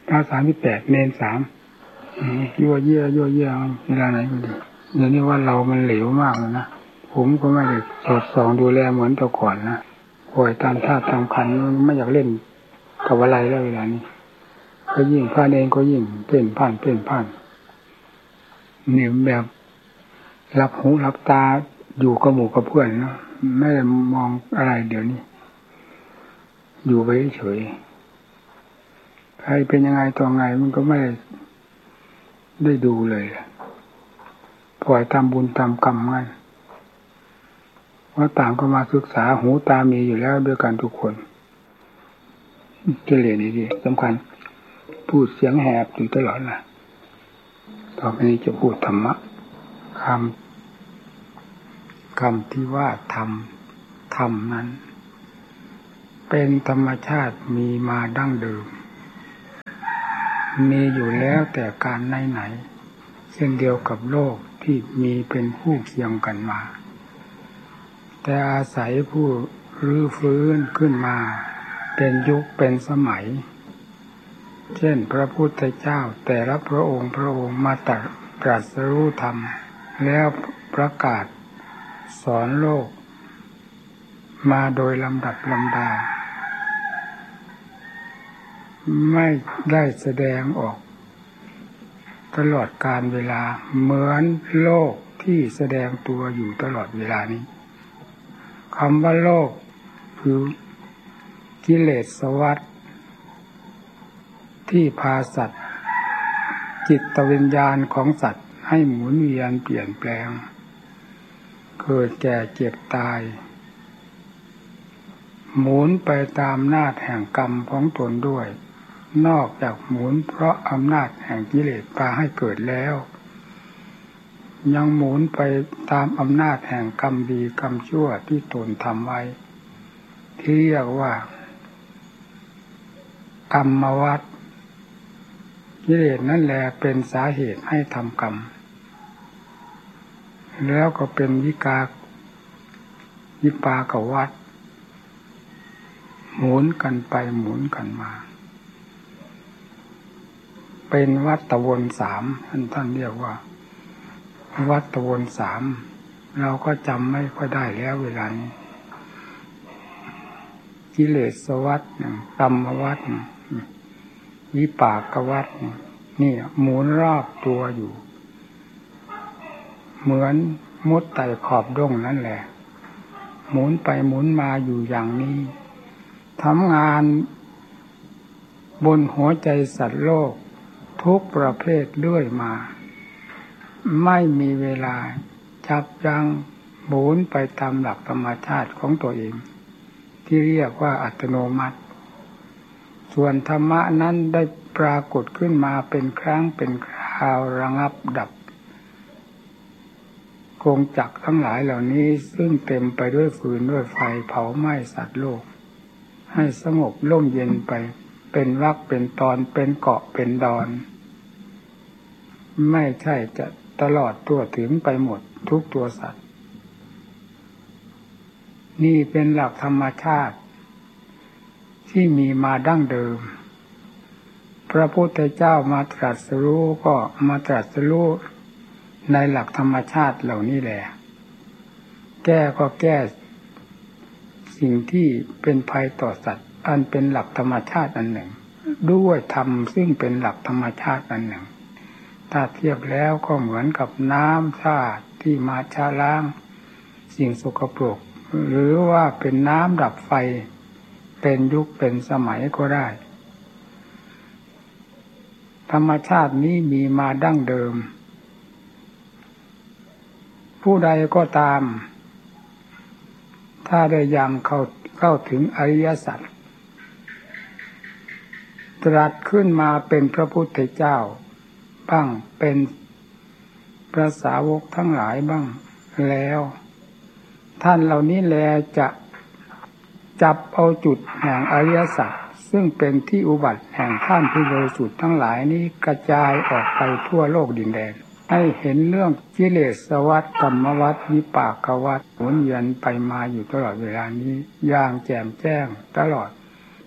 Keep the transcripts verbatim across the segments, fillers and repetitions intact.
พระสามสิบแปดเนนสามยั่วเยี่ยยั่วเยี่ยเวลาไหนก็ดีเดี๋ยวนี้ว่าเรามันเหลวมากเลยนะผมก็ไม่ได้สอดส่องดูแลเหมือนแต่ก่อนนะปล่อยตามธาตุตามขันธ์ไม่อยากเล่นกับอะไรแล้วเวลานี้ก็ยิ่งพลาดเองก็ยิ่งเพ่นพ่านเพ่นพ่านนี่แบบรับหูรับตาอยู่กับหมู่กับเพื่อนนะไม่ได้มองอะไรเดี๋ยวนี้อยู่ไปเฉยใครเป็นยังไงตัวไงมันก็ไม่ได้ได้ดูเลยปล่อยตามบุญตามกรรมงั้นเพราะต่างก็มาศึกษาหูตามีอยู่แล้วด้วยกันทุกคนเจริญนี่ดีสำคัญพูดเสียงแหบอยู่ตลอดนะต่อไปนี้จะพูดธรรมะคำคำที่ว่าธรรมธรรมนั้นเป็นธรรมชาติมีมาดั้งเดิมมีอยู่แล้วแต่การไหนๆเช่นเดียวกับโลกที่มีเป็นคู่เคียงกันมาแต่อาศัยผู้รื้อฟื้นขึ้นมาเป็นยุคเป็นสมัยเช่นพระพุทธเจ้าแต่ละพระองค์พระองค์มาตรัสรู้ธรรมแล้วประกาศสอนโลกมาโดยลำดับลำดาไม่ได้แสดงออกตลอดกาลเวลาเหมือนโลกที่แสดงตัวอยู่ตลอดเวลานี้คำว่าโลกคือกิเลสวัฏที่พาสัตว์จิตวิญญาณของสัตว์ให้หมุนเวียนเปลี่ยนแปลงเกิดแก่เจ็บตายหมุนไปตามอำนาจแห่งกรรมของตนด้วยนอกจากหมุนเพราะอำนาจแห่งกิเลสพาให้เกิดแล้วยังหมุนไปตามอำนาจแห่งกรรมดีกรรมชั่วที่ตนทำไว้ที่เรียกว่ากรรมวัฏกิเลสนั่นแหละเป็นสาเหตุให้ทำกรรมแล้วก็เป็นวิกาวิปากวัฏหมุนกันไปหมุนกันมาเป็นวัฏวนสามท่านท่านเรียกว่าวัฏวนสามเราก็จำไม่ค่อยได้แล้วเวลานี้กิเลสวัฏกรรมวัฏวิปากวัฏนี่หมุนรอบตัวอยู่เหมือนมดไต่ขอบด้งนั่นแหละหมุนไปหมุนมาอยู่อย่างนี้ทำงานบนหัวใจสัตว์โลกทุกประเภทเรื่อยมาไม่มีเวลาจับยั้งหมุนไปตามหลักธรรมชาติของตัวเองที่เรียกว่าอัตโนมัติส่วนธรรมะนั้นได้ปรากฏขึ้นมาเป็นครั้งเป็นคราวระงับดับกงจักรทั้งหลายเหล่านี้ซึ่งเต็มไปด้วยฟืนด้วยไฟเผาไหม้สัตว์โลกให้สงบร่มเย็นไปเป็นวรรคเป็นตอนเป็นเกาะเป็นดอนไม่ใช่จะตลอดตัวถึงไปหมดทุกตัวสัตว์นี่เป็นหลักธรรมชาติที่มีมาดั้งเดิมพระพุทธเจ้ามาตรัสรู้ก็มาตรัสรู้ในหลักธรรมชาติเหล่านี้แหละแก้ก็แก้สิ่งที่เป็นภัยต่อสัตว์อันเป็นหลักธรรมชาติอันหนึ่งด้วยธรรมซึ่งเป็นหลักธรรมชาติอันหนึ่งถ้าเทียบแล้วก็เหมือนกับน้ำชาติที่มาชะล้างสิ่งสกปรกหรือว่าเป็นน้ำดับไฟเป็นยุคเป็นสมัยก็ได้ธรรมชาตินี้มีมาดั้งเดิมผู้ใดก็ตามถ้าได้ยังเข้าเข้าถึงอริยสัจตรัสขึ้นมาเป็นพระพุทธเจ้าบ้างเป็นพระสาวกทั้งหลายบ้างแล้วท่านเหล่านี้แลจะจับเอาจุดแห่งอริยสัจซึ่งเป็นที่อุบัติแห่งท่านผู้บริสุทธิ์ทั้งหลายนี้กระจายออกไปทั่วโลกดินแดนให้เห็นเรื่องกิเลสวัฏกรรมวัฏวิปากวัฏหมุนเวียนไปมาอยู่ตลอดเวลานี้อย่างแจ่มแจ้งตลอด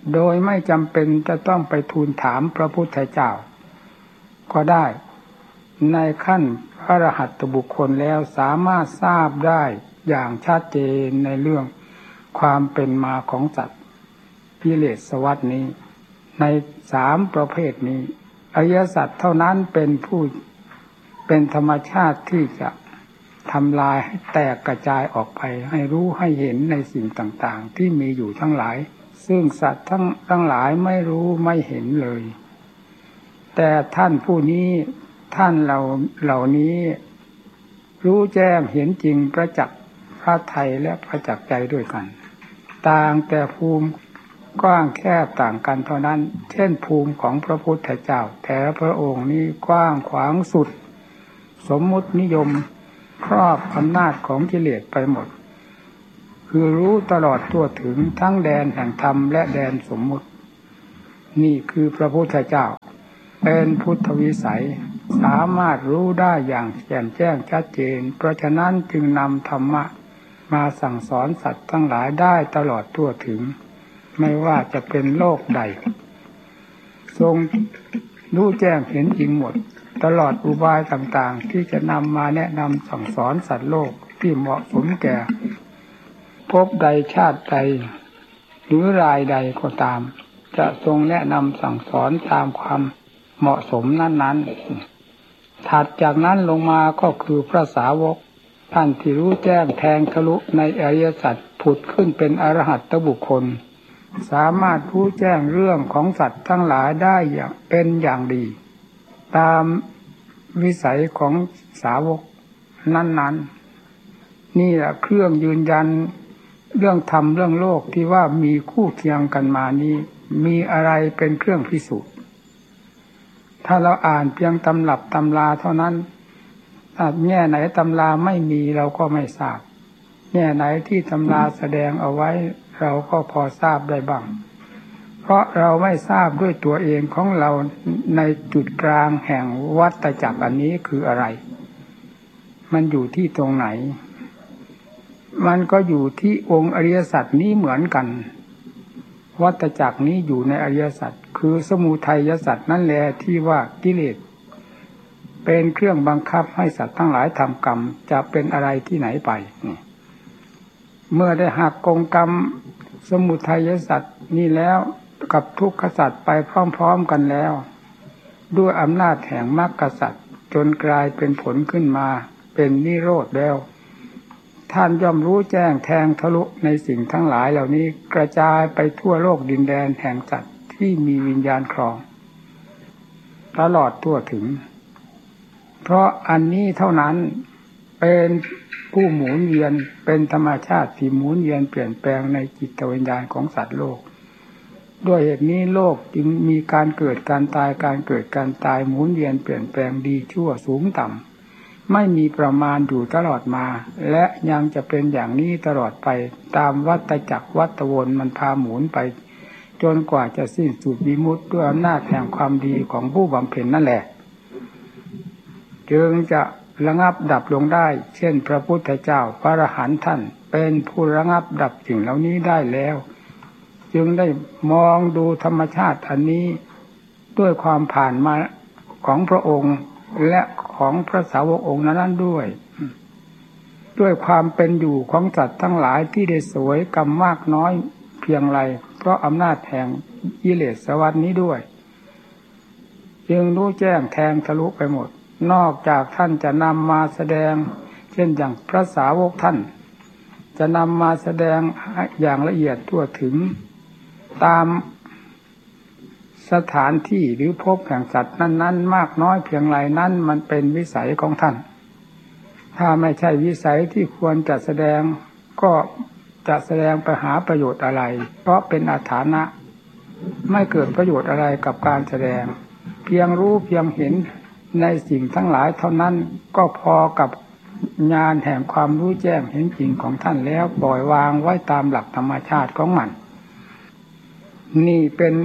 โดยไม่จำเป็นจะต้องไปทูลถามพระพุทธเจ้าก็ได้ในขั้นอรหัตบุคคลแล้วสามารถทราบได้อย่างชัดเจนในเรื่องความเป็นมาของสัตว์กิเลสวัฏนี้ในสามประเภทนี้อริยสัจเท่านั้นเป็นผู้เป็นธรรมชาติที่จะทำลายให้แตกกระจายออกไปให้รู้ให้เห็นในสิ่งต่างๆที่มีอยู่ทั้งหลายซึ่งสัตว์ทั้งทั้งหลายไม่รู้ไม่เห็นเลยแต่ท่านผู้นี้ท่านเราเหล่านี้รู้แจ้งเห็นจริงประจักษ์พระทัยและประจักษ์ใจด้วยกันต่างแต่ภูมิกว้างแคบต่างกันเท่านั้นเช่นภูมิของพระพุทธเจ้าแต่พระองค์นี้กว้างขวางสุดสมมุตินิยมครอบอำนาจของกิเลสไปหมดคือรู้ตลอดทั่วถึงทั้งแดนแห่งธรรมและแดนสมมุตินี่คือพระพุทธเจ้าเป็นพุทธวิสัยสามารถรู้ได้อย่างแจ่มแจ้งชัดเจนเพราะฉะนั้นจึงนำธรรมะมาสั่งสอนสัตว์ทั้งหลายได้ตลอดทั่วถึงไม่ว่าจะเป็นโลกใดทรงรู้แจ้งเห็นจริงหมดตลอดอุบายต่างๆที่จะนำมาแนะนำสั่งสอนสัตว์โลกที่เหมาะสมแก่ภพใดชาติใดหรือรายใดก็ตามจะทรงแนะนำสั่งสอนตามความเหมาะสมนั้นๆถัดจากนั้นลงมาก็คือพระสาวกท่านที่รู้แจ้งแทงทะลุในอริยสัจผุดขึ้นเป็นอรหัตตบุคคลสามารถรู้แจ้งเรื่องของสัตว์ทั้งหลายได้อย่างเป็นอย่างดีตามวิสัยของสาวกนั้นๆนี่แหละเครื่องยืนยันเรื่องธรรมเรื่องโลกที่ว่ามีคู่เคียงกันมานี้มีอะไรเป็นเครื่องพิสูจน์ถ้าเราอ่านเพียงตำรับตำราเท่านั้นถ้าแง่ไหนตำราไม่มีเราก็ไม่ทราบแง่ไหนที่ตำราแสดงเอาไว้เราก็พอทราบได้บ้างเพราะเราไม่ทราบด้วยตัวเองของเราในจุดกลางแห่งวัฏจักรอันนี้คืออะไรมันอยู่ที่ตรงไหนมันก็อยู่ที่องค์อริยสัจนี้เหมือนกันวัฏจักรนี้อยู่ในอริยสัจคือสมุทัยสัจนั่นแหละที่ว่ากิเลสเป็นเครื่องบังคับให้สัตว์ทั้งหลายทำกรรมจะเป็นอะไรที่ไหนไปนี่เมื่อได้หักกงกรรมสมุทัยสัจนี้แล้วกับทุกขสัจไปพร้อมๆกันแล้วด้วยอำนาจแห่งมรรคสัจจนกลายเป็นผลขึ้นมาเป็นนิโรธแล้วท่านย่อมรู้แจ้งแทงทะลุในสิ่งทั้งหลายเหล่านี้กระจายไปทั่วโลกดินแดนแห่งสัตว์ที่มีวิญญาณครองตลอดทั่วถึงเพราะอันนี้เท่านั้นเป็นผู้หมุนเวียนเป็นธรรมชาติที่หมุนเวียนเปลี่ยนแปลงในจิตวิญญาณของสัตว์โลกด้วยเหตุนี้โลกจึงมีการเกิดการตายการเกิดการตายหมุนเวียนเปลี่ยนแปลงดีชั่วสูงต่ำไม่มีประมาณอยู่ตลอดมาและยังจะเป็นอย่างนี้ตลอดไปตามวัฏจักรวัฏวนมันพาหมุนไปจนกว่าจะสิ้นสุดวิมุตติด้วยอำนาจแห่งความดีของผู้บำเพ็ญนั่นแหละจึงจะระงับดับลงได้เช่นพระพุทธเจ้าพระอรหันต์ท่านเป็นผู้ระงับดับสิ่งเหล่านี้ได้แล้วจึงได้มองดูธรรมชาติอันนี้ด้วยความผ่านมาของพระองค์และของพระสาวกองค์นั้นด้วยด้วยความเป็นอยู่ของสัตว์ทั้งหลายที่ได้สวยกรรมมากน้อยเพียงไรเพราะอำนาจแห่งกิเลสวัฏนี้ด้วยจึงรู้แจ้งแทงทะลุไปหมดนอกจากท่านจะนำมาแสดงเช่นอย่างพระสาวกท่านจะนำมาแสดงอย่างละเอียดทั่วถึงตามสถานที่หรือภพแห่งสัตว์นั้นๆมากน้อยเพียงไรนั้นมันเป็นวิสัยของท่านถ้าไม่ใช่วิสัยที่ควรจะแสดงก็จะแสดงไปหาประโยชน์อะไรเพราะเป็นอาถรรพ์ไม่เกิดประโยชน์อะไรกับการแสดงเพียงรู้เพียงเห็นในสิ่งทั้งหลายเท่านั้นก็พอกับญาณแห่งความรู้แจ้งเห็นจริงของท่านแล้วปล่อยวางไว้ตามหลักธรรมชาติของมันนี่เป็น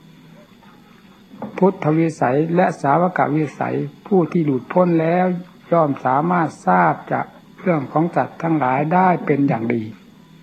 พุทธวิสัยและสาวกวิสัยผู้ที่หลุดพ้นแล้วย่อมสามารถทราบจากเรื่องของสัตว์ทั้งหลายได้เป็นอย่างดี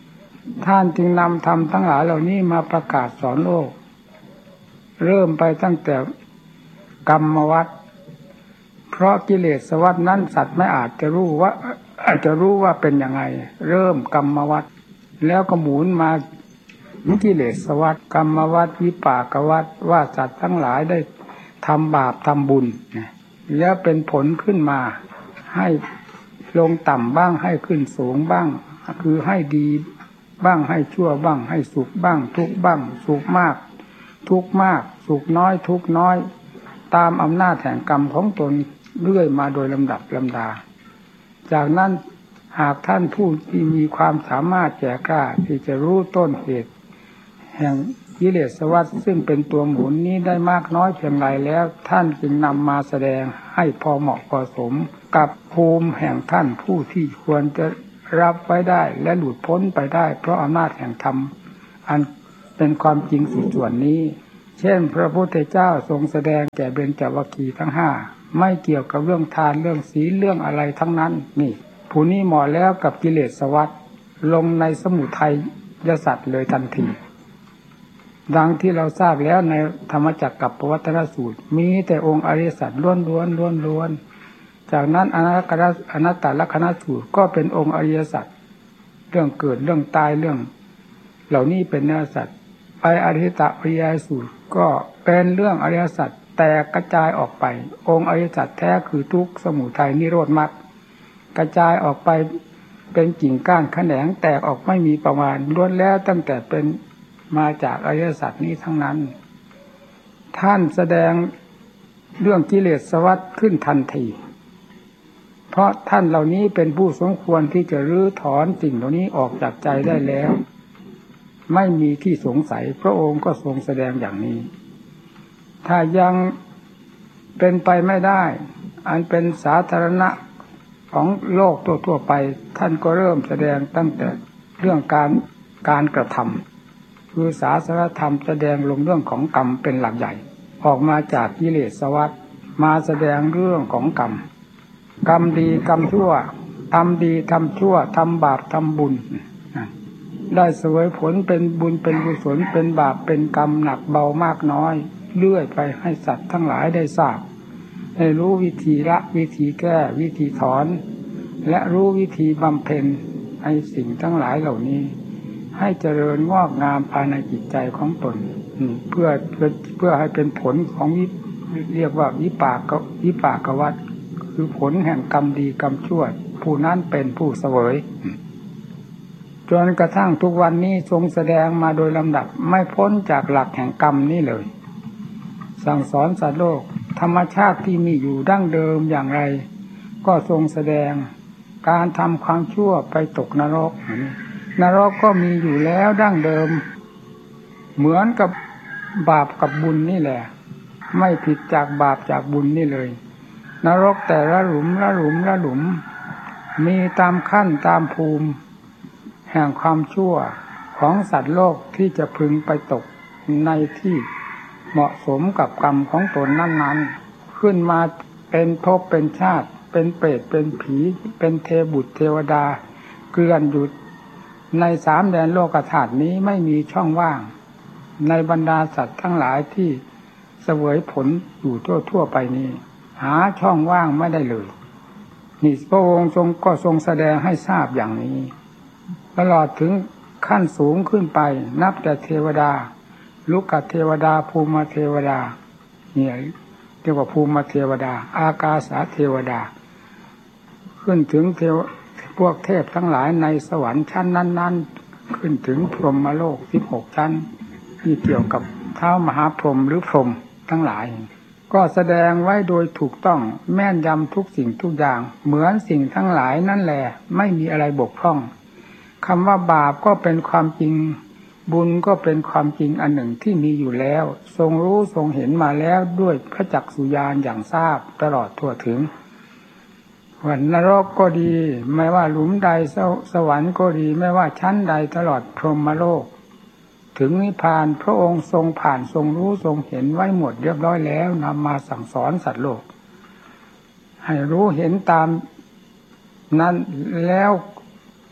ท่านจึงนำธรรมทั้งหลายเหล่านี้มาประกาศสอนโลกเริ่มไปตั้งแต่กรรมวัฏเพราะกิเลสวัฏนั้นสัตว์ไม่อาจจะรู้ว่าอาจจะรู้ว่าเป็นยังไงเริ่มกรรมวัฏแล้วก็หมุนมากิเลสวัฏกรรมวัฏวิปากวัฏว่าสัตว์ทั้งหลายได้ทำบาปทำบุญแล้วเป็นผลขึ้นมาให้ลงต่ำบ้างให้ขึ้นสูงบ้างคือให้ดีบ้างให้ชั่วบ้างให้สุขบ้างทุกข์บ้างสุขมากทุกข์มากสุขน้อยทุกข์น้อยตามอำนาจแห่งกรรมของตนเรื่อยมาโดยลำดับลำดาจากนั้นหากท่านผู้ที่มีความสามารถแก่กล้าที่จะรู้ต้นเหตุแห่งกิเลสวัฏซึ่งเป็นตัวหมุนนี้ได้มากน้อยเพียงไรแล้วท่านจึงนำมาแสดงให้พอเหมาะพอสมกับภูมิแห่งท่านผู้ที่ควรจะรับไว้ได้และหลุดพ้นไปได้เพราะอำนาจแห่งธรรมอันเป็นความจริงสุดส่วนนี้เช่นพระพุทธเจ้าทรงแสดงแก่เบญจวัคคีย์ทั้งห้าไม่เกี่ยวกับเรื่องทานเรื่องศีลเรื่องอะไรทั้งนั้นนี่ผู้นี้เหมาะแล้วกับกิเลสวัฏลงในสมุทัยยสัตว์เลยทันทีดังที่เราทราบแล้วในธรรมจักรกับปวัตตนสูตรมีแต่องค์อริยสัจล้วนล้วนล้วนล้วนจากนั้นอนัตตลอนัตตลักขณสูตรก็เป็นองค์อริยสัจเรื่องเกิดเรื่องตายเรื่องเหล่านี้เป็นอริยสัจไปอริยตปริยายสูตรก็เป็นเรื่องอริยสัจแตกกระจายออกไปองค์อริยสัจแท้คือทุกข์สมุทัยนิโรธมรรคกระจายออกไปเป็นกิ่งก้านแขนงแตกออกไม่มีประมาณล้วนแล้วตั้งแต่เป็นมาจากอริยสัจนี้ทั้งนั้นท่านแสดงเรื่องกิเลสวัฏขึ้นทันทีเพราะท่านเหล่านี้เป็นผู้สมควรที่จะรื้อถอนสิ่งเหล่านี้ออกจากใจได้แล้วไม่มีที่สงสัยพระองค์ก็ทรงแสดงอย่างนี้ถ้ายังเป็นไปไม่ได้อันเป็นสาธารณะของโลกทั่วๆไปท่านก็เริ่มแสดงตั้งแต่เรื่องการการกระทำคือศาสนธรรมแสดงลงเรื่องของกรรมเป็นหลักใหญ่ออกมาจากกิเลสวัฏมาแสดงเรื่องของกรรมกรรมดีกรรมชั่วทำดีทำชั่วทำบาปทำบุญได้เสวยผลเป็นบุญเป็นกุศลเป็นบาปเป็นกรรมหนักเบามากน้อยเลื่อยไปให้สัตว์ทั้งหลายได้ทราบให้รู้วิธีละวิธีแก้วิธีถอนและรู้วิธีบำเพ็ญให้สิ่งทั้งหลายเหล่านี้ให้เจริญงอกงามภายในจิตใจของตนเพื่อเพื่อเพื่อให้เป็นผลของวิเรียกว่าวิปากวิปากวัฏคือผลแห่งกรรมดีกรรมชั่วผู้นั้นเป็นผู้เสวยจนกระทั่งทุกวันนี้ทรงแสดงมาโดยลำดับไม่พ้นจากหลักแห่งกรรมนี้เลยสั่งสอนสัตว์โลกธรรมชาติที่มีอยู่ดั้งเดิมอย่างไรก็ทรงแสดงการทำความชั่วไปตกนรกนรกก็มีอยู่แล้วดั้งเดิมเหมือนกับบาปกับบุญนี่แหละไม่ผิดจากบาปจากบุญนี่เลยนรกแต่ละหลุมละหลุมละหลุมมีตามขั้นตามภูมิแห่งความชั่วของสัตว์โลกที่จะพึงไปตกในที่เหมาะสมกับกรรมของตนนั้นๆขึ้นมาเป็นภพเป็นชาติเป็นเปรตเป็นผีเป็นเทบุตรเทวดาเกลื่อนอยู่ในสามแดนโลกธาตุนี้ไม่มีช่องว่างในบรรดาสัตว์ทั้งหลายที่เสวยผลอยู่ทั่วๆไปนี้หาช่องว่างไม่ได้เลยนี่พระองค์ทรงก็ทรงแสดงให้ทราบอย่างนี้ตลอดถึงขั้นสูงขึ้นไปนับแต่เทวดาลุกเทวดาภูมิเทวดาเนี่ยเรียกว่าภูมิเทวดาอากาสาเทวดาขึ้นถึงเทวพวกเทพทั้งหลายในสวรรค์ชั้นนั้นๆขึ้นถึงพรหมโลกสิบหกชั้นที่เกี่ยวกับเท้ามหาพรหมหรือพรหมทั้งหลายก็แสดงไว้โดยถูกต้องแม่นยำทุกสิ่งทุกอย่างเหมือนสิ่งทั้งหลายนั่นแหละไม่มีอะไรบกพร่องคำว่าบาปก็เป็นความจริงบุญก็เป็นความจริงอันหนึ่งที่มีอยู่แล้วทรงรู้ทรงเห็นมาแล้วด้วยพระจักษุญาณอย่างทราบตลอดทั่วถึงวันนรกก็ดีไม่ว่าหลุมใดสวรรค์ก็ดีไม่ว่าชั้นใดตลอดพรหมโลกถึงนิพพานพระองค์ทรงผ่านทรงรู้ทรงเห็นไว้หมดเรียบร้อยแล้วนำมาสั่งสอนสัตว์โลกให้รู้เห็นตามนั้นแล้ว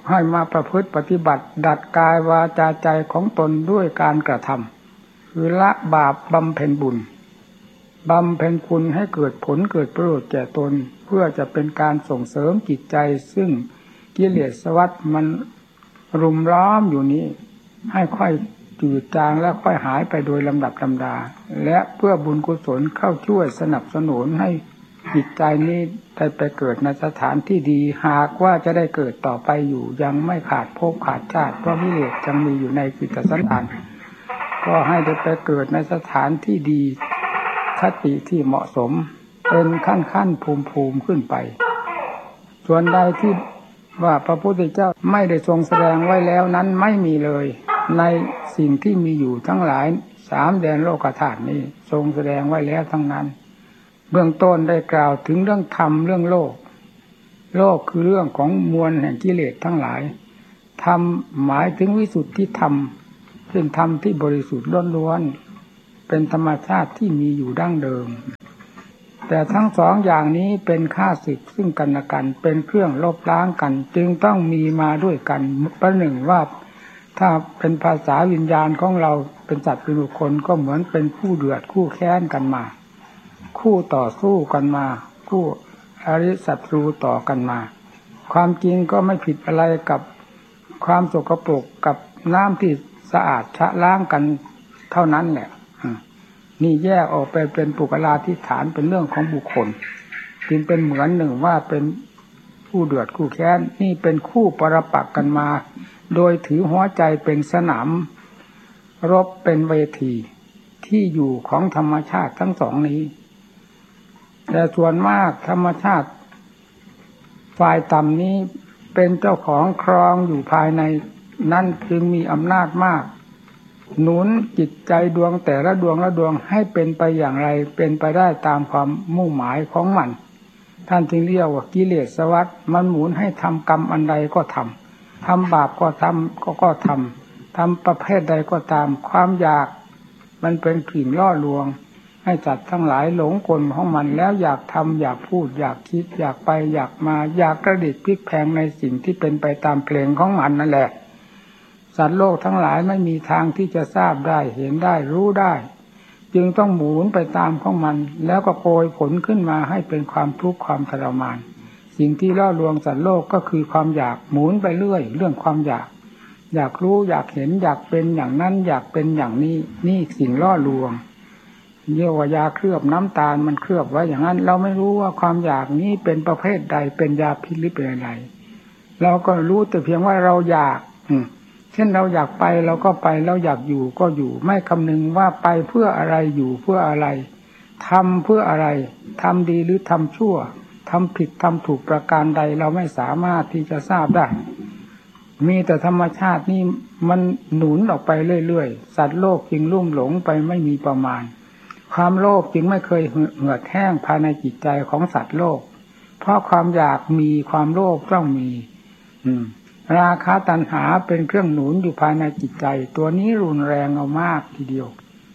ให้มาประพฤติปฏิบัติดัดกายวาจาใจของตนด้วยการกระทำคือละบาปบำเพ็ญบุญบำเพ็ญคุณให้เกิดผลเกิดประโยชน์แก่ตนเพื่อจะเป็นการส่งเสริมจิตใจซึ่งกิเลสวัฏมันรุมล้อมอยู่นี้ให้ค่อยจืดจางและค่อยหายไปโดยลำดับลำดาและเพื่อบุญกุศลเข้าช่วยสนับสนุนให้จิตใจนี้ได้ไปเกิดในสถานที่ดีหากว่าจะได้เกิดต่อไปอยู่ยังไม่ขาดภพขาดชาติเพราะกิเลสยังมีอยู่ในจิตสันดานก็ให้ได้ไปเกิดในสถานที่ดีคติที่เหมาะสมเป็นขั้นขั้นภูมิภูมิขึ้นไปส่วนใดที่ว่าพระพุทธเจ้าไม่ได้ทรงแสดงไว้แล้วนั้นไม่มีเลยในสิ่งที่มีอยู่ทั้งหลายสามแดนโลกธาตุนี้ทรงแสดงไว้แล้วทั้งนั้นเบื้องต้นได้กล่าวถึงเรื่องธรรมเรื่องโลกโลกคือเรื่องของมวลแห่งกิเลสทั้งหลายธรรมหมายถึงวิสุทธิธรรมเป็นธรรมที่บริสุทธิ์ล้วนๆเป็นธรรมชาติที่มีอยู่ดั้งเดิมแต่ทั้งสองอย่างนี้เป็นข้าศึกซึ่งกันและกันเป็นเครื่องลบล้างกันจึงต้องมีมาด้วยกันประหนึ่งว่าถ้าเป็นภาษาวิญญาณของเราเป็นสัตว์เป็นบุคคลก็เหมือนเป็นคู่เดือดคู่แค้นกันมาคู่ต่อสู้กันมาคู่อริศัตรูต่อกันมาความจริงก็ไม่ผิดอะไรกับความสกปรกกับน้ำที่สะอาดชะล้างกันเท่านั้นแหละนี่แยกออกไปเป็นปุกลาธิฐานเป็นเรื่องของบุคคลจึงเป็นเหมือนหนึ่งว่าเป็นคู่เดือดคู่แค้นนี่เป็นคู่ปรปักษ์กันมาโดยถือหัวใจเป็นสนามรบเป็นเวทีที่อยู่ของธรรมชาติทั้งสองนี้แต่ส่วนมากธรรมชาติฝ่ายต่ำนี้เป็นเจ้าของครองอยู่ภายในนั้นจึงมีอำนาจมากหนุนจิตใจดวงแต่ละดวงละดวงให้เป็นไปอย่างไรเป็นไปได้ตามความมุ่งหมายของมันท่านจึงเรียกว่ากิเลสวัฏมันหมุนให้ทำกรรมอันใดก็ทำทำบาปก็ทำก็ก็ทำทำประเภทใดก็ตามความอยากมันเป็นสิ่งล่อลวงให้จัดทั้งหลายหลงกลของมันแล้วอยากทำอยากพูดอยากคิดอยากไปอยากมาอยากกระดิกพลิกแพลงในสิ่งที่เป็นไปตามเพลงของมันนั่นแหละสัตว์โลกทั้งหลายไม่มีทางที่จะทราบได้เห็นได้รู้ได้จึงต้องหมุนไปตามของมันแล้วก็โปรยผลขึ้นมาให้เป็นความทุกข์ความทรมานสิ่งที่ล่อลวงสัตว์โลกก็คือความอยากหมุนไปเรื่อยเรื่องความอยากอยากรู้อยากเห็นอยากเป็นอย่างนั้นอยากเป็นอย่างนี้นี่สิ่งล่อลวงเยี่ยวยาเคลือบน้ำตาลมันเคลือบไว้อย่างนั้นเราไม่รู้ว่าความอยากนี้เป็นประเภทใดเป็นยาพิษหรือเป็นอะไรเราก็รู้แต่เพียงว่าเราอยากเช่นเราอยากไปเราก็ไปเราอยากอยู่ก็อยู่ไม่คำนึงว่าไปเพื่ออะไรอยู่เพื่ออะไรทำเพื่ออะไรทำดีหรือทำชั่วทำผิดทำถูกประการใดเราไม่สามารถที่จะทราบได้มีแต่ธรรมชาตินี่มันหนุนออกไปเรื่อยๆสัตว์โลกจึงลุ่มหลงไปไม่มีประมาณความโลภจึงไม่เคยเหือดแห้งภายในจิตใจของสัตว์โลกเพราะความอยากมีความโลภต้องมีอืมราคะตัณหาเป็นเครื่องหนุนอยู่ภายในจิตใจตัวนี้รุนแรงเอามากทีเดียว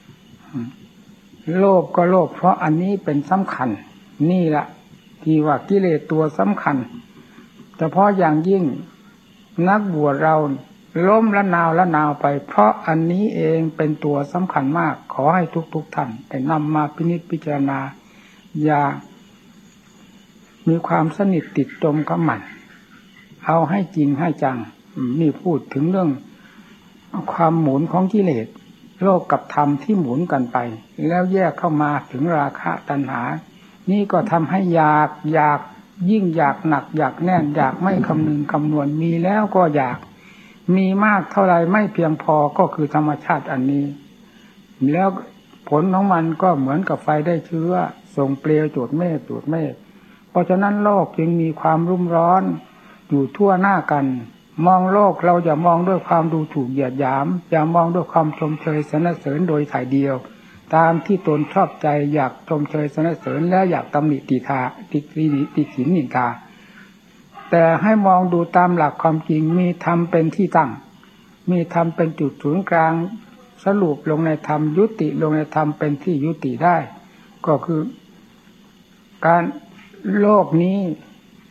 โลภก็โลภเพราะอันนี้เป็นสำคัญนี่แหละที่ว่ากิเลสตัวสำคัญเฉพาะอย่างยิ่งนักบวชเราล้มละนาวละนาวไปเพราะอันนี้เองเป็นตัวสำคัญมากขอให้ทุกๆท่านได้นำมาพินิจพิจารณาอย่ามีความสนิทติดจมกับมันเอาให้จริงให้จังนี่พูดถึงเรื่องความหมุนของกิเลสโลกกับธรรมที่หมุนกันไปแล้วแยกเข้ามาถึงราคะตัณหานี่ก็ทำให้อยากอยากยิ่งอยากหนักอยากแน่นอยากไม่คำนึงคำนวณมีแล้วก็อยากมีมากเท่าไรไม่เพียงพอก็คือธรรมชาติอันนี้แล้วผลของมันก็เหมือนกับไฟได้เชื้อส่งเปลวโจดเมฆโจดเมฆเพราะฉะนั้นโลกจึงมีความรุ่มร้อนอยู่ทั่วหน้ากันมองโลกเราอย่ามองด้วยความดูถูกเหยียดหยามอย่ามองด้วยความชมเชยสรรเสริญโดยถ่ายเดียวตามที่ตนชอบใจอยากชมเชยสรรเสริญและอยากตำหนิติทาติติติฉินนินทาแต่ให้มองดูตามหลักความจริงมีธรรมเป็นที่ตั้งมีธรรมเป็นจุดศูนย์กลางสรุปลงในธรรมยุติลงในธรรมเป็นที่ยุติได้ก็คือการโลกนี้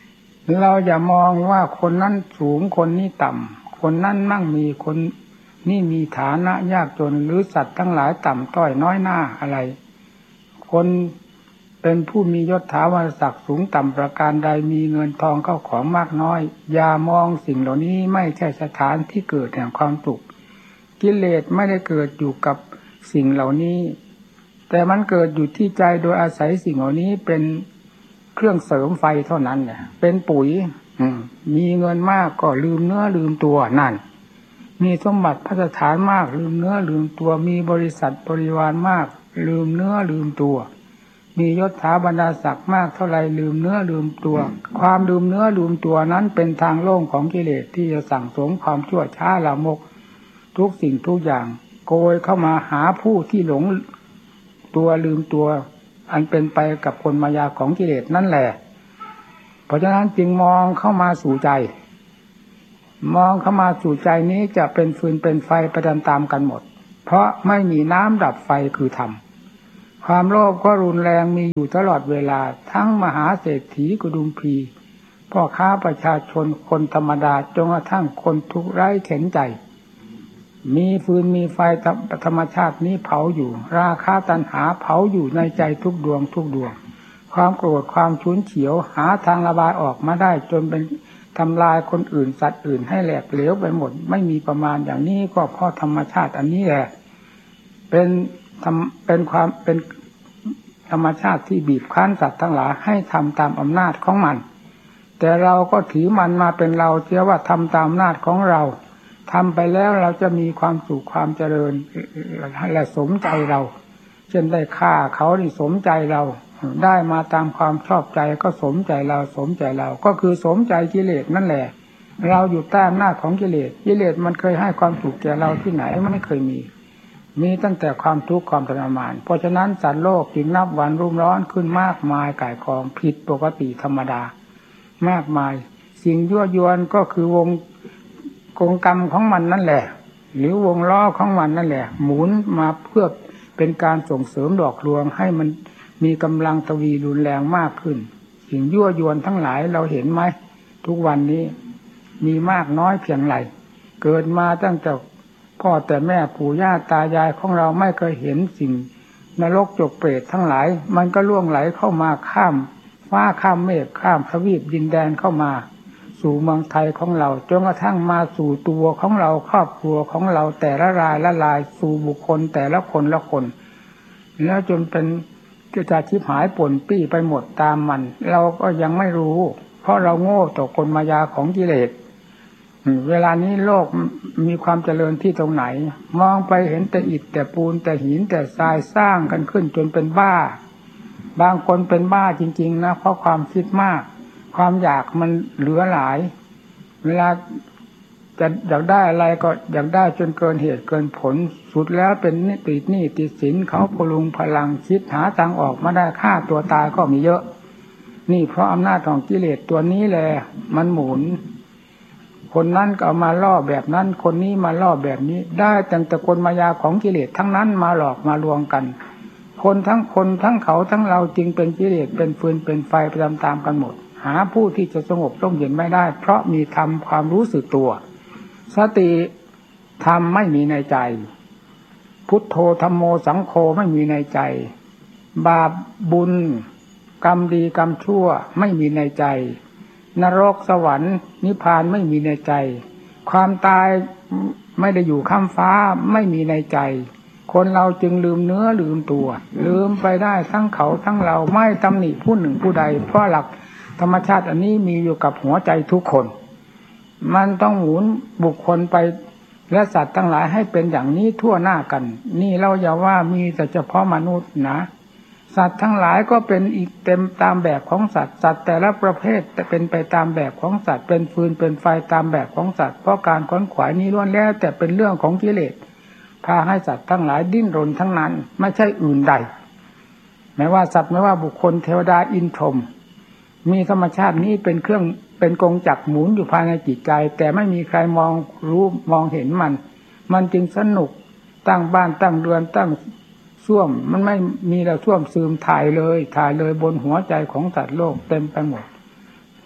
เราอย่ามองว่าคนนั้นสูงคนนี้ต่ำคนนั้นมั่งมีคนนี่มีฐานะยากจนหรือสัตว์ทั้งหลายต่ำต้อยน้อยหน้าอะไรคนเป็นผู้มียศถาวรศักดิ์สูงต่ำประการใดมีเงินทองเข้าของมากน้อยอย่ามองสิ่งเหล่านี้ไม่ใช่สถานที่เกิดแห่งความสุขกิเลสไม่ได้เกิดอยู่กับสิ่งเหล่านี้แต่มันเกิดอยู่ที่ใจโดยอาศัยสิ่งเหล่านี้เป็นเครื่องเสริมไฟเท่านั้นเนี่ยเป็นปุ๋ยมีเงินมากก็ลืมเนื้อลืมตัวนั่นมีสมบัติพัฒฐานมากลืมเนื้อลืมตัวมีบริษัทบริวารมากลืมเนื้อลืมตัวมียศถาบรรดาศักดิ์มากเท่าไรลืมเนื้อลืมตัวความลืมเนื้อลืมตัวนั้นเป็นทางโล่งของกิเลสที่จะสั่งสมความชั่วช้าละมกทุกสิ่งทุกอย่างโกยเข้ามาหาผู้ที่หลงตัวลืมตัวอันเป็นไปกับกลมายาของกิเลสนั่นแหละเพราะฉะนั้นจึงมองเข้ามาสู่ใจมองเข้ามาสู่ใจนี้จะเป็นฟืนเป็นไฟไปตามๆกันหมดเพราะไม่มีน้ำดับไฟคือธรรมความโลภก็รุนแรงมีอยู่ตลอดเวลาทั้งมหาเศรษฐีกุดุมพีพ่อค้าประชาชนคนธรรมดาจนกระทั่งคนทุกข์ไร้เข็ญใจมีฟืนมีไฟธรรมชาตินี้เผาอยู่ราคะตัณหาเผาอยู่ในใจทุกดวงทุกดวงความโกรธความฉุนเฉียวหาทางระบายออกมาได้จนเป็นทำลายคนอื่นสัตว์อื่นให้แหลกเหลวไปหมดไม่มีประมาณอย่างนี้ก็เพราะธรรมชาติอันนี้แหละเป็นทำเป็นความเป็นธรรมชาติที่บีบคั้นสัตว์ทั้งหลายให้ทำตามอำนาจของมันแต่เราก็ถือมันมาเป็นเราเชื่อว่าทำตามอำนาจของเราทำไปแล้วเราจะมีความสุขความเจริญและสมใจเราเช่นได้ฆ่าเขานี่สมใจเราได้มาตามความชอบใจก็สมใจเราสมใจเราก็คือสมใจกิเลสนั่นแหละเราอยู่ใต้อำนาจของกิเลสกิเลสมันเคยให้ความสุขแก่เราที่ไหนมันไม่เคยมีมีตั้งแต่ความทุกข์ความทรมานเพราะฉะนั้นสัตว์โลกจึงนับวันรุ่มร้อนขึ้นมากมายก่ายกองผิดปกติธรรมดามากมายสิ่งยั่วยวนก็คือวงกงกรรมของมันนั่นแหละหรือวงล้อของมันนั่นแหละหมุนมาเพื่อเป็นการส่งเสริมดอกลวงให้มันมีกำลังทวีรุนแรงมากขึ้นสิ่งยั่วยวนทั้งหลายเราเห็นไหมทุกวันนี้มีมากน้อยเพียงไรเกิดมาตั้งแต่พ่อแต่แม่ปู่ย่าตายายของเราไม่เคยเห็นสิ่งนรกจกเปรตทั้งหลายมันก็ล่วงไหลเข้ามาข้ามฟ้าข้ามเมฆข้ามทวีปดินแดนเข้ามาสู่เมืองไทยของเราจนกระทั่งมาสู่ตัวของเราครอบครัวของเราแต่ละรายละลายสู่บุคคลแต่ละคนละคนแล้วจนเป็นจะจะชิบหายป่นปี้ไปหมดตามมันเราก็ยังไม่รู้เพราะเราโง่ต่อกลมายาของกิเลสเวลานี้โลกมีความเจริญที่ตรงไหนมองไปเห็นแต่อิฐแต่ปูนแต่หินแต่ทรายสร้างกันขึ้นจนเป็นบ้าบางคนเป็นบ้าจริงๆนะเพราะความคิดมากความอยากมันเหลือหลายเวลาจะอยากได้อะไรก็อยากได้จนเกินเหตุเกินผลสุดแล้วเป็นนิติหนี้ติดสินเขาพลุงพลังคิดหาทางออกมาได้ฆ่าตัวตายก็มีเยอะนี่เพราะอำนาจของกิเลสตัวนี้แหละมันหมุนคนนั้นก็เอามาล่อแบบนั้นคนนี้มาล่อแบบนี้ได้ตั้งแต่กลมายาของกิเลสทั้งนั้นมาหลอกมาลวงกันคนทั้งคนทั้งเขาทั้งเราจึงเป็นกิเลสเป็นฟืนเป็นไฟไปตามๆกันหมดหาผู้ที่จะสงบร่มเย็นไม่ได้เพราะมีธรรมความรู้สึกตัวสติธรรมไม่มีในใจพุทโธธัมโมสังโฆไม่มีในใจบาปบุญกรรมดีกรรมชั่วไม่มีในใจนรกสวรรค์นิพพานไม่มีในใจความตายไม่ได้อยู่ข้ามฟ้าไม่มีในใจคนเราจึงลืมเนื้อลืมตัวลืมไปได้ทั้งเขาทั้งเราไม่ตำหนิผู้หนึ่งผู้ใดเพราะหลักธรรมชาติอันนี้มีอยู่กับหัวใจทุกคนมันต้องหมุนบุคคลไปและสัตว์ทั้งหลายให้เป็นอย่างนี้ทั่วหน้ากันนี่เราอย่าว่ามีแต่เฉพาะมนุษย์นะสัตว์ทั้งหลายก็เป็นอีกเต็มตามแบบของสัตว์สัตว์แต่ละประเภทแต่เป็นไปตามแบบของสัตว์เป็นฟืนเป็นไฟตามแบบของสัตว์เพราะการขวนขวายนี้ล้วนแล้วแต่เป็นเรื่องของกิเลสพาให้สัตว์ทั้งหลายดิ้นรนทั้งนั้นไม่ใช่อื่นใดไม่ว่าสัตว์ไม่ว่าบุคคลเทวดาอินทร์พรหมมีธรรมชาตินี้เป็นเครื่องเป็นกงจักรหมุนอยู่ภายในจิตใจแต่ไม่มีใครมองรู้มองเห็นมันมันจึงสนุกตั้งบ้านตั้งเรือนตั้งส้วมมันไม่มีแล้วส้วมซึมถ่ายเลยถ่ายเลยบนหัวใจของสัตว์โลกเต็มไปหมด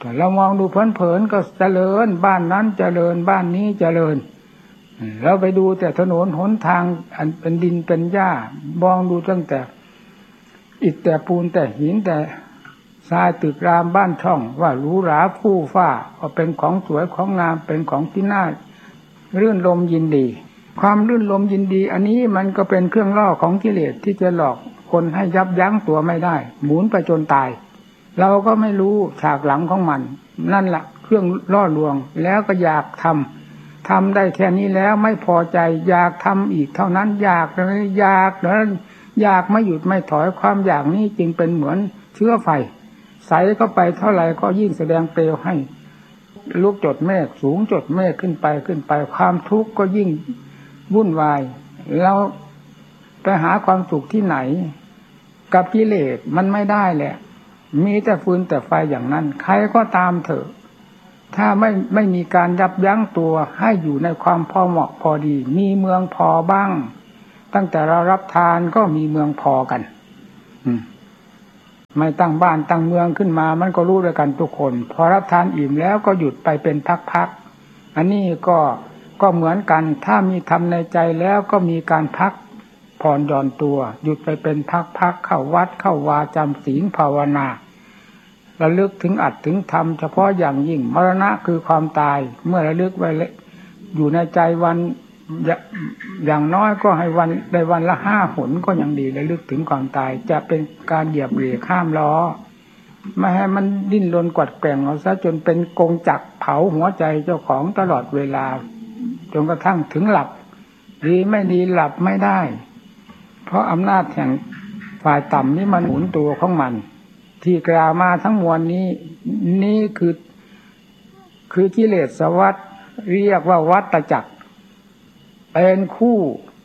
แต่เรามองดูเพลินๆก็เจริญบ้านนั้นเจริญบ้านนี้เจริญเราไปดูแต่ถนนหนทางอันเป็นดินเป็นหญ้ามองดูตั้งแต่อิฐแต่ปูนแต่หินแต่ทรายตึกรามบ้านช่องว่าหรูหราฟู่ฟ้าก็เป็นของสวยของงามเป็นของที่น่ารื่นรมยินดีความรื่นรมยินดีอันนี้มันก็เป็นเครื่องล่อของกิเลสที่จะหลอกคนให้ยับยั้งตัวไม่ได้หมุนไปจนตายเราก็ไม่รู้ฉากหลังของมันนั่นแหละเครื่องล่อลวงแล้วก็อยากทำทำได้แค่นี้แล้วไม่พอใจอยากทำอีกเท่านั้นอยากอยากนั้นอยากไม่หยุดไม่ถอยความอยากนี้จึงเป็นเหมือนเชื้อไฟใส่เข้าไปเท่าไหร่ก็ยิ่งแสดงเปลวให้ลุกจดเมฆสูงจดเมฆขึ้นไปขึ้นไปความทุกข์ก็ยิ่งวุ่นวายเราไปหาความสุขที่ไหนกับกิเลสมันไม่ได้แหละมีแต่ฟืนแต่ไฟอย่างนั้นใครก็ตามเถอะถ้าไม่ไม่มีการยับยั้งตัวให้อยู่ในความพอเหมาะพอดีมีเมืองพอบ้างตั้งแต่เรารับทานก็มีเมืองพอกันอืมไม่ตั้งบ้านตั้งเมืองขึ้นมามันก็รู้ด้วยกันทุกคนพอรับทานอิ่มแล้วก็หยุดไปเป็นพักๆอันนี้ก็ก็เหมือนกันถ้ามีทำในใจแล้วก็มีการพักผ่อนหย่อนตัวหยุดไปเป็นพักๆเข้าวัดเข้าวาจำศีลภาวนาระลึกถึงอัดถึงทำเฉพาะอย่างยิ่งมรณะคือความตายเมื่อระลึกไว้อยู่ในใจวันอย่างน้อยก็ให้วันได้วันละห้าหนก็ยังดีระลึกถึงความตายจะเป็นการเหยียบเบรกข้ามล้อไม่ให้มันดิ้นรนกวัดแกว่งเอาซะจนเป็นกงจักรเผาหัวใจเจ้าของตลอดเวลาจนกระทั่งถึงหลับดีไม่ดีหลับไม่ได้เพราะอำนาจแห่งฝ่ายต่ำนี่มันหมุนตัวของมันที่กล่าวมาทั้งมวลนี้นี่คือคือกิเลสวัฏเรียกว่าวัฏจักรเป็นคู่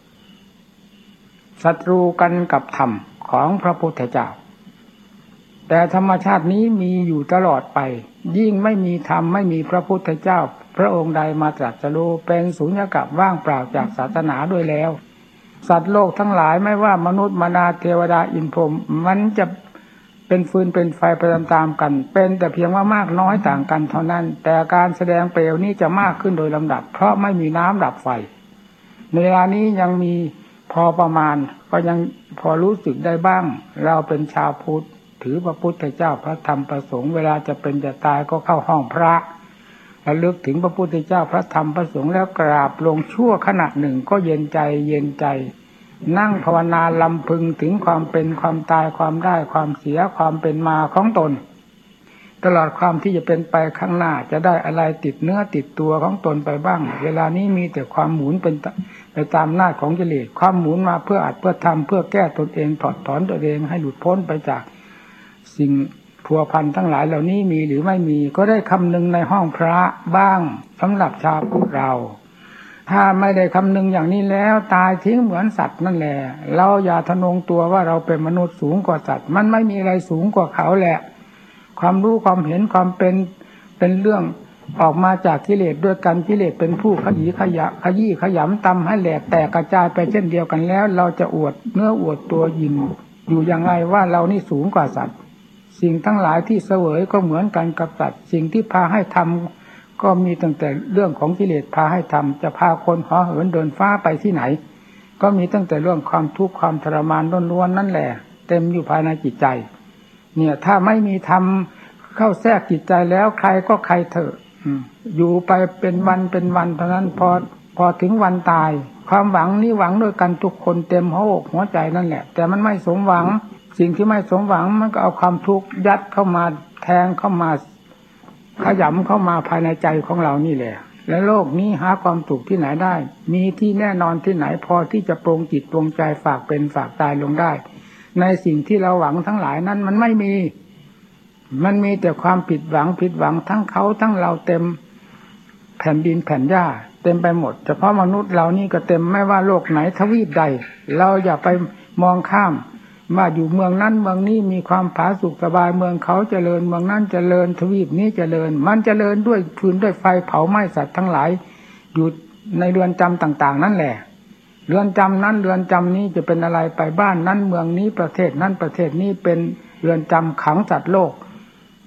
ศัตรูกันกับธรรมของพระพุทธเจ้าแต่ธรรมชาตินี้มีอยู่ตลอดไปยิ่งไม่มีธรรมไม่มีพระพุทธเจ้าพระองค์ใดมาตรัสรู้เป็นสุญญากาศว่างเปล่าจากศาสนาด้วยแล้วสัตว์โลกทั้งหลายไม่ว่ามนุษย์มนาเทวดาอินทร์พรหมมันจะเป็นฟืนเป็นไฟไปตามๆกันเป็นแต่เพียงว่ามากน้อยต่างกันเท่านั้นแต่การแสดงเปลวนี้จะมากขึ้นโดยลำดับเพราะไม่มีน้ำดับไฟในเวลานี้ยังมีพอประมาณก็ยังพอรู้สึกได้บ้างเราเป็นชาวพุทธถือพระพุทธเจ้าพระธรรมพระสงฆ์เวลาจะเป็นจะตายก็เข้าห้องพระระลึกถึงพระพุทธเจ้าพระธรรมพระสงฆ์แล้วกราบลงชั่วขณะหนึ่งก็เย็นใจเย็นใจนั่งภาวนาลำพึงถึงความเป็นความตายความได้ความเสียความเป็นมาของตนตลอดความที่จะเป็นไปข้างหน้าจะได้อะไรติดเนื้อติดตัวของตนไปบ้างเวลานี้มีแต่ความหมุนเป็นไปตามหน้าของกิเลสความหมุนมาเพื่ออัดเพื่อทำเพื่อแก้ตนเองถอดถอนตนเองให้หลุดพ้นไปจากสิ่งพัวพันทั้งหลายเหล่านี้มีหรือไม่มีก็ได้คำนึงในห้องพระบ้างสำหรับชาวพุทธเราถ้าไม่ได้คำนึงอย่างนี้แล้วตายทิ้งเหมือนสัตว์นั่นแหละเราอย่าทะนงตัวว่าเราเป็นมนุษย์สูงกว่าสัตว์มันไม่มีอะไรสูงกว่าเขาแหละความรู้ความเห็นความเป็นเป็นเรื่องออกมาจากกิเลสด้วยกันกิเลสเป็นผู้ขยี้ขยะขยี้ขยำตำให้แหลกแตกกระจายไปเช่นเดียวกันแล้วเราจะอวดเนื้ออวดตัวยินอยู่ยังไงว่าเรานี่สูงกว่าสัตว์สิ่งทั้งหลายที่เสวยก็เหมือนกันกับสัตว์สิ่งที่พาให้ทำก็มีตั้งแต่เรื่องของกิเลสพาให้ทำจะพาคนห่อเหินเดินฟ้าไปที่ไหนก็มีตั้งแต่เรื่องความทุกข์ความทรมานล้วนๆนั่นแหละเต็มอยู่ภายในจิตใจเนี่ยถ้าไม่มีธรรมเข้าแทรกจิตใจแล้วใครก็ใครเถอะอยู่ไปเป็นวันเป็นวันเท่านั้นพอพอถึงวันตายความหวังนี่หวังด้วยกันทุกคนเต็มหัวอกหัวใจนั่นแหละแต่มันไม่สมหวังสิ่งที่ไม่สมหวังมันก็เอาความทุกข์ยัดเข้ามาแทงเข้ามาขยำเข้ามาภายในใจของเรานี่แหละและโลกนี้หาความสุขที่ไหนได้มีที่แน่นอนที่ไหนพอที่จะปรงจิตปรงใจฝากเป็นฝากตายลงได้ในสิ่งที่เราหวังทั้งหลายนั้นมันไม่มีมันมีแต่ความผิดหวังผิดหวังทั้งเขาทั้งเราเต็มแผ่นดินแผ่นหญ้าเต็มไปหมดเฉพาะมนุษย์เรานี่ก็เต็มไม่ว่าโลกไหนทวีปใดเราอย่าไปมองข้ามว่าอยู่เมืองนั้นเมืองนี้มีความผาสุกสบายเมืองเขาเจริญเมืองนั้นเจริญทวีปนี้เจริญมันเจริญด้วยฟืนด้วยไฟเผาไหม้สัตว์ทั้งหลายอยู่ในเรือนจำต่างๆนั่นแหละเรือนจำนั้นเรือนจำนี้จะเป็นอะไรไปบ้านนั้นเมืองนี้ประเทศนั้นประเทศนี้เป็นเรือนจำขังสัตว์โลก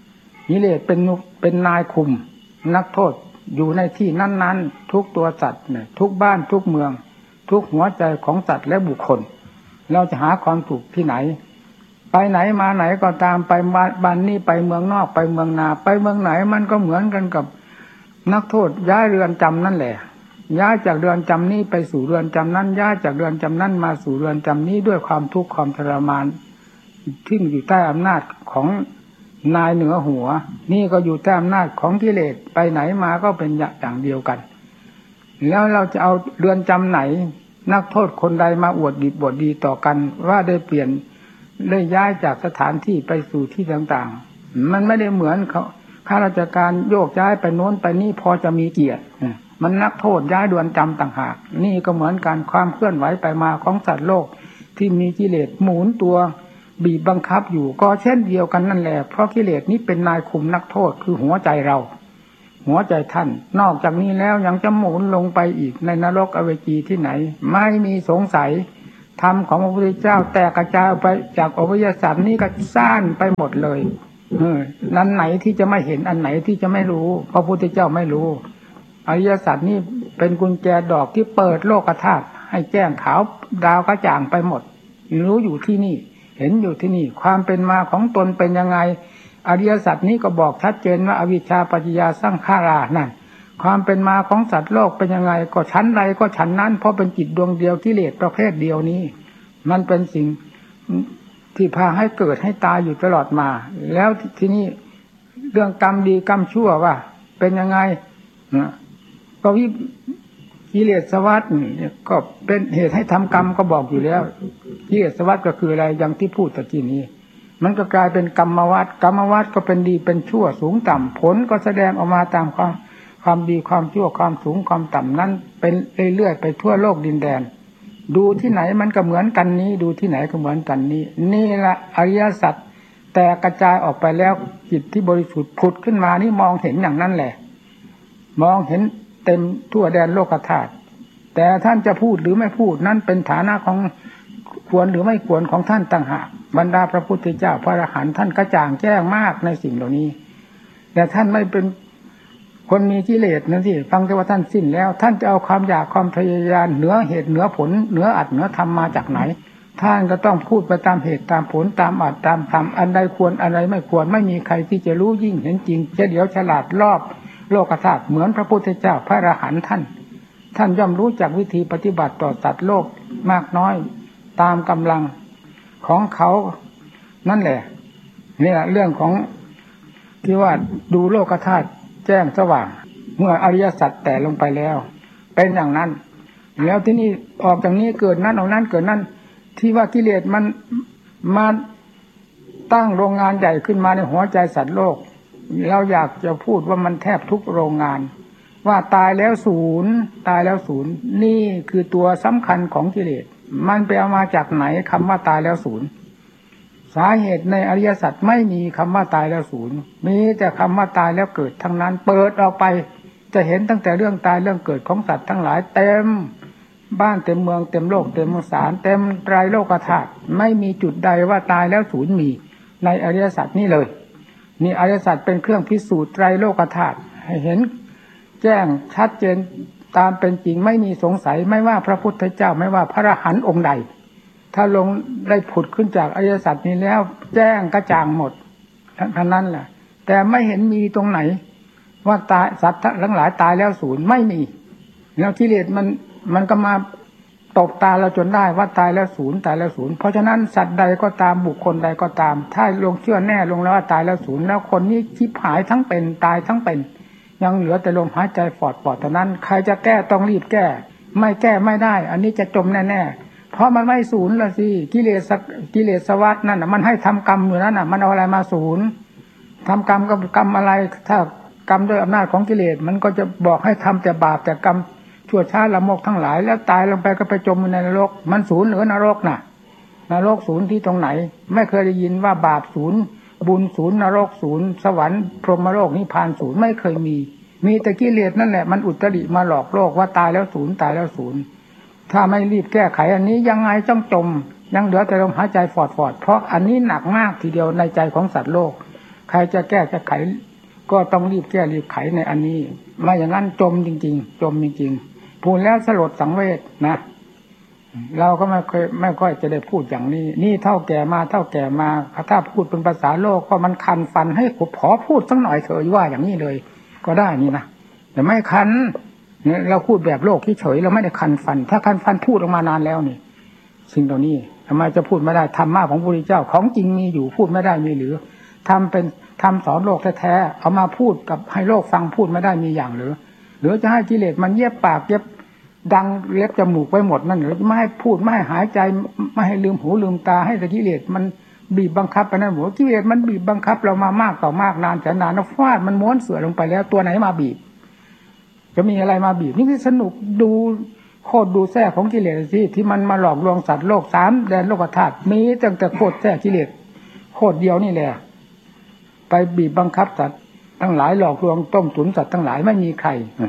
กิเลสเป็นเป็นนายคุมนักโทษอยู่ในที่นั้นๆทุกตัวสัตว์เนี่ยทุกบ้านทุกเมืองทุกหัวใจของสัตว์และบุคคลเราจะหาความถูกที่ไหนไปไหนมาไหนก็ตามไปบ้านนี้ไปเมืองนอกไปเมืองนาไปเมืองไหนมันก็เหมือนกันกับนักโทษย้ายเรือนจำนั่นแหละย้ายจากเรือนจำนี้ไปสู่เรือนจำนั้นย้ายจากเรือนจำนั้นมาสู่เรือนจำนี้ด้วยความทุกข์ความทรมานที่อยู่ใต้อำนาจของนายเหนือหัวนี่ก็อยู่ใต้อำนาจของกิเลสไปไหนมาก็เป็นอย่างเดียวกันแล้วเราจะเอาเรือนจำไหนนักโทษคนใดมาอวดดีบวดดีต่อกันว่าได้เปลี่ยนได้ย้ายจากสถานที่ไปสู่ที่ต่างๆมันไม่ได้เหมือนเขาข้าราชการโยกย้ายไปโน้นไปนี่พอจะมีเกียรติมันนักโทษย้ายเรือนจำต่างหากนี่ก็เหมือนกันความเคลื่อนไหวไปมาของสัตว์โลกที่มีกิเลสหมุนตัวบีบบังคับอยู่ก็เช่นเดียวกันนั่นแหละเพราะกิเลสนี้เป็นนายคุมนักโทษคือหัวใจเราหัวใจท่านนอกจากนี้แล้วยังจะหมุนลงไปอีกในนรกอเวจีที่ไหนไม่มีสงสัยธรรมของพระพุทธเจ้าแตกกระจายไปจากอริยสัจนี้ก็ซ่านไปหมดเลยเออนั้นไหนที่จะไม่เห็นอันไหนที่จะไม่รู้พระพุทธเจ้าไม่รู้อริยสัจนี่เป็นกุญแจดอกที่เปิดโลกธาตุให้แจ้งขาวดาวกระจ่างไปหมดรู้อยู่ที่นี่เห็นอยู่ที่นี่ความเป็นมาของตนเป็นยังไงอริยสัจนี้ก็บอกชัดเจนว่าอวิชชาปัจจยาสร้างขารานั่นความเป็นมาของสัตว์โลกเป็นยังไงก็ชั้นใดก็ชั้นนั้นเพราะเป็นจิตดวงเดียวกิเลสประเภทเดียวนี้มันเป็นสิ่งที่พาให้เกิดให้ตายอยู่ตลอดมาแล้วที่นี่เรื่องกรรมดีกรรมชั่วว่าเป็นยังไงก็วิกิเลสวัฏเนี่ยก็เป็นเหตุให้ทำกรรมก็บอกอยู่แล้วกิเลสวัฏก็คืออะไรอย่างที่พูดตะกี้นี้มันก็กลายเป็นกรรมวัฏกรรมวัฏก็เป็นดีเป็นชั่วสูงต่ำผลก็แสดงออกมาตามความความดีความชั่วความสูงความต่ำนั้นเป็นเรื่อยๆไปทั่วโลกดินแดนดูที่ไหนมันก็เหมือนกันนี้ดูที่ไหนก็เหมือนกันนี้นี่ละอริยสัจแต่กระจายออกไปแล้วจิตที่บริสุทธิ์ผุดขึ้นมานี่มองเห็นอย่างนั้นแหละมองเห็นเต็มทั่วแดนโลกธาตุแต่ท่านจะพูดหรือไม่พูดนั่นเป็นฐานะของควรหรือไม่ควรของท่านต่างหากบรรดาพระพุทธเจ้าพระอรหันต์ท่านกระจ่างแจ้งมากในสิ่งเหล่านี้แต่ท่านไม่เป็นคนมีกิเลสนั่นสิฟังแต่ว่าท่านสิ้นแล้วท่านจะเอาความอยากความทะเยอทะยานเหนือเหตุเหนือผลเหนืออัดเหนือธรรมมาจากไหนท่านก็ต้องพูดไปตามเหตุตามผลตามอัดตามธรรมอันใดควรอันใดไม่ควรไม่มีใครที่จะรู้ยิ่งเห็นจริงเฉลียวฉลาดรอบโลกธาตุเหมือนพระพุทธเจ้าพระอรหันต์ท่านท่านย่อมรู้จักวิธีปฏิบัติต่อสัตว์โลกมากน้อยตามกำลังของเขานั่นแหละนี่แหละเรื่องของที่ว่าดูโลกธาตุแจ้งสว่างเมื่ออริยสัจแตกลงไปแล้วเป็นอย่างนั้นแล้วที่นี่ออกจากนี้เกิดนั้นออกนั้นเกิดนั้นที่ว่ากิเลสมันมาตั้งโรงงานใหญ่ขึ้นมาในหัวใจสัตว์โลกเราอยากจะพูดว่ามันแทบทุกโรงงานว่าตายแล้วศูนย์ตายแล้วศูนย์นี่คือตัวสำคัญของกิเลสมันไปเอามาจากไหนคำว่าตายแล้วศูนย์สาเหตุในอริยสัจไม่มีคำว่าตายแล้วศูนย์มีแต่คำว่าตายแล้วเกิดทั้งนั้นเปิดออกไปจะเห็นตั้งแต่เรื่องตายเรื่องเกิดของสัตว์ทั้งหลายเต็มบ้านเต็มเมืองเต็มโลกเต็มมสารเต็มไตรโลกธาตุไม่มีจุดใดว่าตายแล้วศูนย์มีในอริยสัจนี่เลยนี่อริยสัจเป็นเครื่องพิสูจน์ไตรโลกธาตุให้เห็นแจ้งชัดเจนตามเป็นจริงไม่มีสงสัยไม่ว่าพระพุทธเจ้าไม่ว่าพระอรหันต์องค์ใดถ้าลงได้ผุดขึ้นจากอริยสัจนี้แล้วแจ้งกระจ่างหมดทั้งนั้นแหละแต่ไม่เห็นมีตรงไหนว่าตายสัตว์ทั้งหลายตายแล้วศูนย์ไม่มีแล้วกิเลสมันมันก็มาตบตาเราจนได้ว่าตายแล้วศูนย์ตายแล้วศูนย์เพราะฉะนั้นสัตว์ใดก็ตามบุคคลใดก็ตามถ้าลงเชื่อแน่ลงแล้วว่าตายแล้วศูนย์แล้วคนนี้ชิบหายทั้งเป็นตายทั้งเป็นยังเหลือแต่ลมหายใจฟอดปอดเท่านั้นใครจะแก้ต้องรีบแก้ไม่แก้ไม่ได้อันนี้จะจมแน่ๆเพราะมันไม่ศูนย์ละสิกิเลสกิเลสวัฏนั่นน่ะมันให้ทำกรรมอยู่นั่นน่ะมันเอาอะไรมาศูนย์ทำกรรมก็กรรมอะไรถ้ากรรมด้วยอำนาจของกิเลสมันก็จะบอกให้ทำแต่บาปแต่กรรมชั่วช้าละโมกทั้งหลายแล้วตายลงไปก็ไปจมในนรกมันศูนย์หรือนรกน่ะนรกศูนย์ที่ตรงไหนไม่เคยได้ยินว่าบาปศูนย์บุญศูนย์นรกศูนย์สวรรค์พรหมโลกนิพพานศูนย์ไม่เคยมีมีแต่กิเลสนั่นแหละมันอุตริมาหลอกโลกว่าตายแล้วศูนย์ตายแล้วศูนย์ถ้าไม่รีบแก้ไขอันนี้ยังไงต้องจมยังเหลือแต่ลมหายใจฟอดๆเพราะอันนี้หนักมากทีเดียวในใจของสัตว์โลกใครจะแก้จะไขก็ต้องรีบแก้รีบไขในอันนี้ไม่อย่างนั้นจมจริงๆจมจริงๆพูดแล้วสลดสังเวชนะเราก็ไม่เคยไม่ค่อยจะได้พูดอย่างนี้นี่เท่าแก่มาเท่าแก่มาถ้าพูดเป็นภาษาโลกก็มันคันฟันให้ขอพูดสักหน่อยเถอะว่าอย่างนี้เลยก็ได้นี่นะแต่ไม่คันเราพูดแบบโลกเฉยเราไม่ได้คันฟันถ้าคันฟันพูดออกมานานแล้วนี่สิ่งเหล่านี้ทำไมจะพูดไม่ได้ธรรมะของพระพุทธเจ้าของจริงมีอยู่พูดไม่ได้มีหรือทำเป็นทำสอนโลกแท้ๆเอามาพูดกับให้โลกฟังพูดไม่ได้มีอย่างหรือหรือจะให้กิเลสมันเย็บปากเย็บดังเล็บจมูกไว้หมดนั่นหรือไม่ให้พูดไม่ให้หายใจไม่ให้ลืมหูลืมตาให้กิเลสมันบีบบังคับไปนั่นหมดกิเลสมันบีบบังคับเรามามากต่อมากนานแต่นานฟาดมันม้วนเสือลงไปแล้วตัวไหนมาบีบจะมีอะไรมาบีบนี่คือสนุกดูโคตรดูแท้ของกิเลสสิที่มันมาหลอกลวงสัตว์โลกสามแดนโลกธาตุมีตั้งแต่โคตรแท้กิเลสโคตรเดียวนี่แหละไปบีบบังคับสัตว์ทั้งหลายหลอกลวงต้มตุ๋นสัตว์ทั้งหลายไม่มีใคร